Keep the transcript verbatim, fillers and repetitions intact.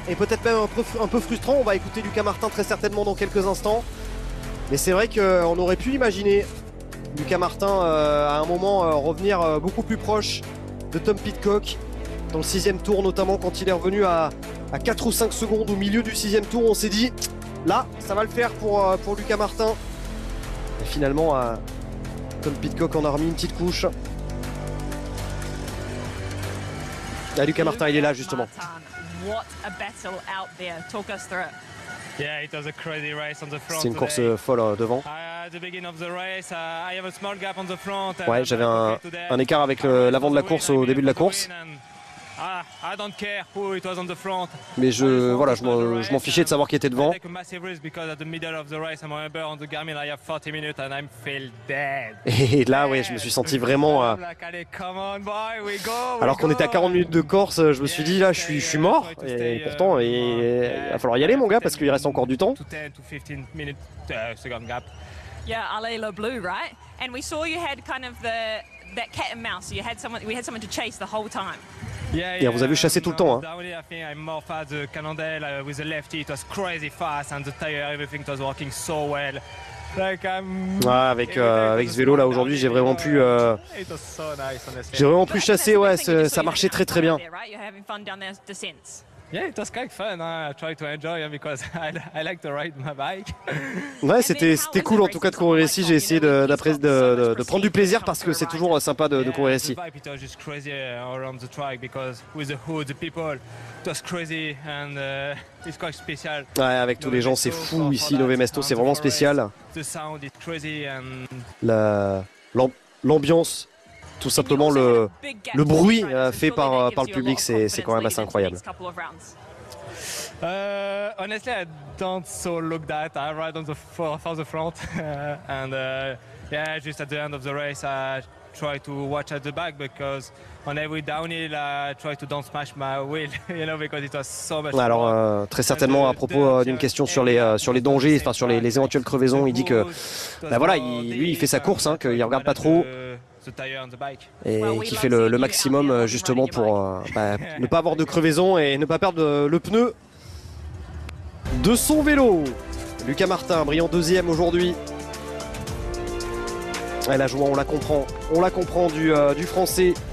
et peut-être même un peu, un peu frustrant. On va écouter Lucas Martin très certainement dans quelques instants. Mais c'est vrai qu'on aurait pu imaginer Lucas Martin euh, à un moment euh, revenir euh, beaucoup plus proche de Tom Pidcock dans le sixième tour, notamment quand il est revenu à, à quatre ou cinq secondes au milieu du sixième tour. On s'est dit là ça va le faire pour, euh, pour Lucas Martin. Et finalement euh, Tom Pidcock en a remis une petite couche. Ah, Lucas Martin, il est là justement. C'est une course folle euh, devant. Ouais, j'avais un, un écart avec l'avant de la course au début de la course. Mais je voilà, je m'en fichais de savoir qui était devant. Et là, ouais, je me suis senti vraiment. Euh... Alors qu'on était à quarante minutes de course, je me suis dit là, je suis, je suis mort. Et pourtant, il va falloir y aller, mon gars, parce qu'il reste encore du temps. Yeah, allez le bleu, right? And we saw you had kind of the that cat and mouse. So you had someone, we had someone to chase the whole time. Et on vous a vu chasser tout le temps. Hein. Ouais, avec, euh, avec ce vélo là aujourd'hui, j'ai vraiment pu, euh, j'ai vraiment pu chasser. Ouais, ça marchait très très bien. Yeah, it was quite fun. Huh? I tried to enjoy it because I, I like to ride my bike. Ouais, c'était c'était cool en tout cas de courir ici. J'ai essayé de, de, de, de prendre du plaisir parce que c'est toujours sympa de, de courir ici. Ouais, avec tous les gens, c'est fou ici. Nové Mesto, c'est vraiment spécial. L'ambiance. Tout simplement le, le bruit euh, fait par, par le public, c'est quand même assez incroyable. Uh, honestly, I don't so look that. I ride on the for, for the front, and uh, yeah, just at the end of the race, I try to watch at the back because on every downhill, I try to don't smash my wheel, you know, because it was so much. Alors euh, très certainement à propos euh, d'une question sur les euh, sur les dangers, enfin sur les, les éventuelles crevaisons, il dit que bah voilà, il, lui il fait sa course, hein, qu'il regarde pas trop. Et qui fait le, le maximum justement pour euh, bah, ne pas avoir de crevaison et ne pas perdre le pneu de son vélo. Lucas Martin, brillant deuxième aujourd'hui. La joie, on la comprend, on la comprend du, euh, du français.